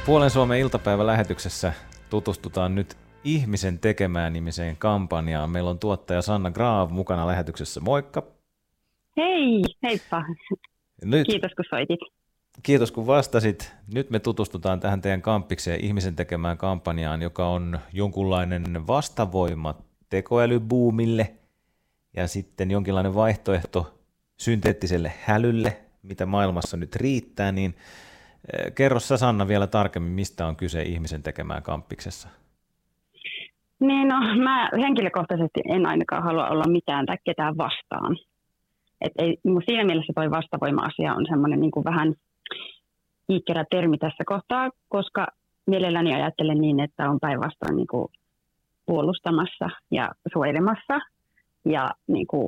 Puolen Suomen iltapäivälähetyksessä tutustutaan nyt Ihmisen tekemään -nimiseen kampanjaan. Meillä on tuottaja Sanna Graav mukana lähetyksessä. Moikka! Hei, heippa. Kiitos kun soitit. Kiitos kun vastasit. Nyt me tutustutaan tähän teidän kampikseen Ihmisen tekemään kampanjaan, joka on jonkunlainen vastavoima tekoälybuumille ja sitten jonkinlainen vaihtoehto synteettiselle hälylle, mitä maailmassa nyt riittää, niin kerro sä, Sanna, vielä tarkemmin, mistä on kyse Ihmisen tekemään kampiksessa. Niin, mä henkilökohtaisesti en ainakaan halua olla mitään tai ketään vastaan. Siinä mielessä toi vastavoima-asia on semmoinen niin kuin vähän kiikkerä termi tässä kohtaa, koska mielelläni ajattelen niin, että on päinvastoin niin kuin puolustamassa ja suojelemassa ja niin kuin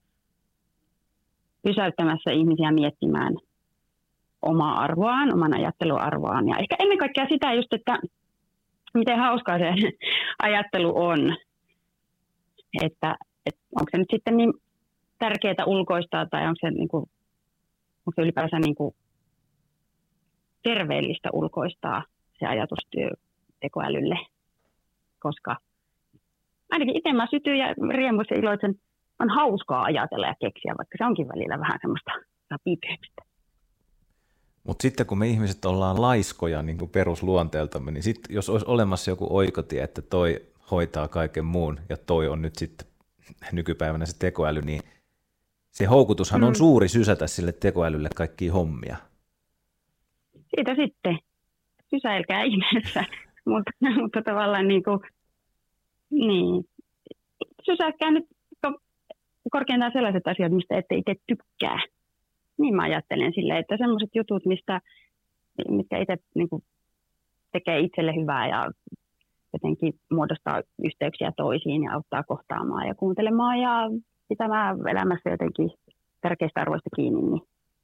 pysäyttämässä ihmisiä miettimään omaa arvoaan, oman ajatteluarvoaan. Ja ehkä ennen kaikkea sitä just, että miten hauskaa se ajattelu on, että onko se nyt sitten niin tärkeää ulkoistaa tai onko se ylipäänsä niin kuin terveellistä ulkoistaa se ajatustyö tekoälylle, koska ainakin itse mä sytyn ja riemuisen ja iloitsen, on hauskaa ajatella ja keksiä, vaikka se onkin välillä vähän semmoista pipeämistä. Mutta sitten kun me ihmiset ollaan laiskoja niin kuin perusluonteeltamme, niin sitten jos olisi olemassa joku oikotie, että toi hoitaa kaiken muun ja toi on nyt sitten nykypäivänä se tekoäly, niin se houkutushan on suuri sysätä sille tekoälylle kaikkia hommia. Siitä sitten sysäilkää ihmeessä, mutta tavallaan niin, sysäilkää nyt korkeintaan sellaiset asiat, mistä ette itse tykkää. Niin mä ajattelen silleen, että sellaiset jutut, mitkä itse niin kuin tekee itselle hyvää ja jotenkin muodostaa yhteyksiä toisiin ja auttaa kohtaamaan ja kuuntelemaan ja pitämään elämässä jotenkin tärkeistä arvoista kiinni, niin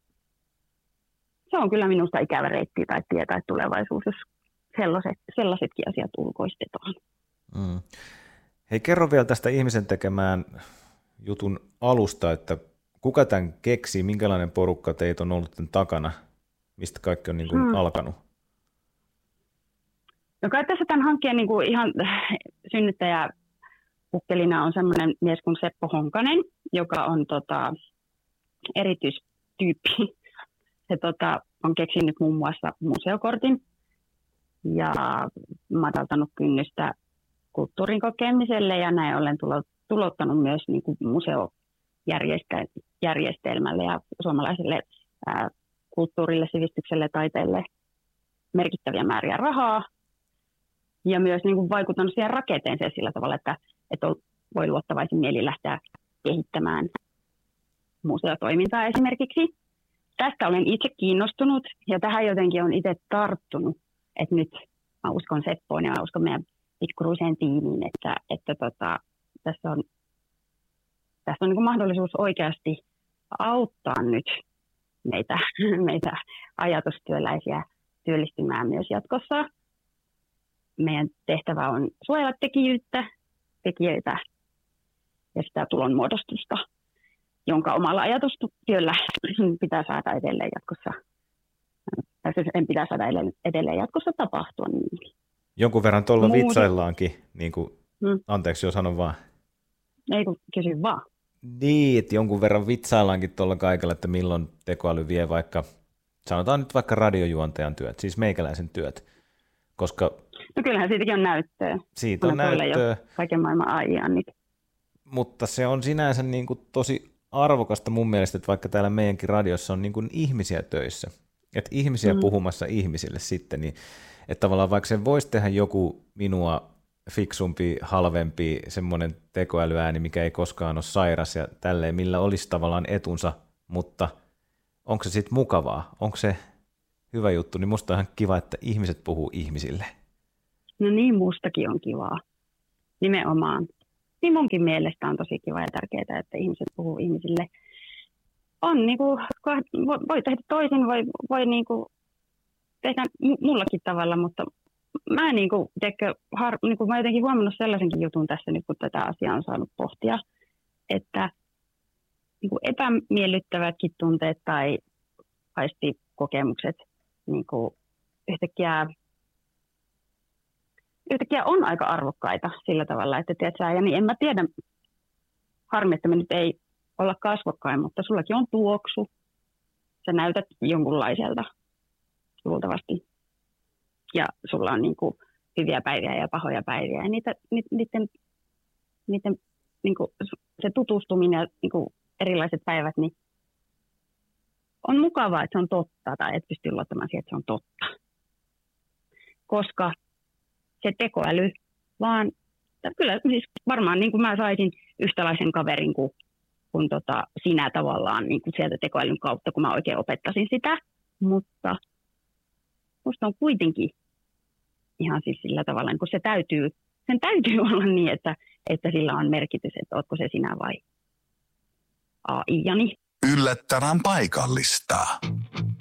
se on kyllä minusta ikävä reitti tai tie tai tulevaisuus, jos sellaisetkin asiat ulkoistetaan. Hei, kerro vielä tästä Ihmisen tekemään jutun alusta, että kuka tämän keksi, minkälainen porukka teitä on ollut tämän takana, mistä kaikki on niin kuin alkanut? No kai tässä tämän hankkeen niin kuin ihan synnyttäjäpukkelina on semmoinen mies kuin Seppo Honkanen, joka on erityistyyppi. Se on keksinyt muun muassa museokortin ja madaltanut kynnystä kulttuurin kokemiselle ja näin ollen tulottanut myös niin kuin museojärjestelmälle ja suomalaiselle kulttuurille, sivistykselle ja taiteelle merkittäviä määriä rahaa ja myös niin kuin vaikuttanut siihen rakenteeseen sillä tavalla, että voi luottavaisin mieli lähteä kehittämään museotoimintaa esimerkiksi. Tästä olen itse kiinnostunut ja tähän jotenkin on itse tarttunut, että nyt mä uskon Seppoon ja mä uskon meidän pikkuruiseen tiimiin, että tässä on niin kuin mahdollisuus oikeasti auttaa nyt meitä ajatustyöläisiä työllistymään myös jatkossa. Meidän tehtävä on suojella tekijöitä ja sitä tulonmuodostusta, jonka omalla ajatustyöllä pitää saada edelleen jatkossa. Sen pitää saada edelleen jatkossa tapahtua. Niin. Jonkun verran tuolla vitsaillaankin, niin kuin, anteeksi jos sanon vaan. Ei kun kysy vaan. Niin, että jonkun verran vitsaillaankin tuolla kaikella, että milloin tekoäly vie vaikka, sanotaan nyt vaikka radiojuontajan työt, siis meikäläisen työt. Koska no kyllähän siitäkin on näyttöä. Siitä on näyttöä. Kaiken maailman AI on nyt. Mutta se on sinänsä niin kuin tosi arvokasta mun mielestä, että vaikka täällä meidänkin radiossa on niin kuin ihmisiä töissä, että ihmisiä puhumassa ihmisille sitten, niin että tavallaan vaikka se voisi tehdä joku minua fiksumpi, halvempi, semmoinen tekoälyääni, mikä ei koskaan ole sairas ja tälleen, millä olisi tavallaan etunsa, mutta onko se sitten mukavaa? Onko se hyvä juttu? Niin musta on ihan kiva, että ihmiset puhuu ihmisille. No niin, mustakin on kivaa. Nimenomaan. Niin munkin mielestä on tosi kiva ja tärkeää, että ihmiset puhuu ihmisille. On niinku, voi tehdä toisin, voi niinku tehdä mullakin tavalla, mutta mä mä oon jotenkin huomannut sellaisenkin jutun tässä nyt, kun tätä asiaa on saanut pohtia, että niinku epämiellyttävätkin tunteet tai aistikokemukset niinku yhtäkkiä yhtäkkiä on aika arvokkaita sillä tavalla, että tiedätkö, ja niin en mä tiedä, harmi, että me nyt ei olla kasvokkain, mutta sullakin on tuoksu. Sä näytät jonkunlaiselta luultavasti. Ja sulla on niin kuin hyviä päiviä ja pahoja päiviä. Ja niiden niin kuin se tutustuminen ja niin kuin erilaiset päivät, niin on mukavaa, että se on totta, tai et pysty luottamaan siihen, että se on totta. Koska se tekoäly vaan, kyllä siis varmaan niin kuin mä saisin yhtäläisen kaverin kuin sinä tavallaan niin kuin sieltä tekoälyn kautta, kun mä oikein opettaisin sitä, mutta musta on kuitenkin ihan siis sillä tavalla, niin kun sen täytyy olla niin, että sillä on merkitys, että ootko se sinä vai AI-jani. Yllättävän paikallista.